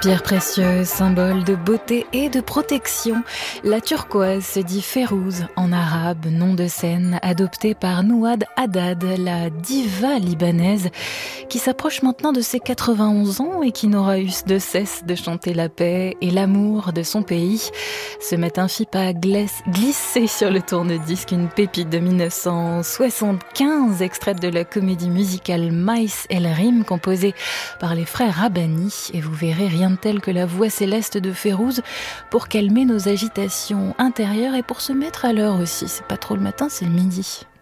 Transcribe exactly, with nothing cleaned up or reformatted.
Pierre précieuse, symbole de beauté et de protection, la turquoise se dit Férouz en arabe, nom de scène adopté par Nouad Haddad, la diva libanaise qui s'approche maintenant de ses quatre-vingt-onze ans et qui n'aura eu de cesse de chanter la paix et l'amour de son pays. Ce matin, Fipa glissé sur le tourne-disque une pépite de mille neuf cent soixante-quinze, extraite de la comédie musicale Maïs El Rim, composée par les frères Rabbani, et vous verrez rien de tel que la voix céleste de Férouz pour calmer nos agitations intérieures et pour se mettre à l'heure aussi. C'est pas trop le matin, c'est le midi.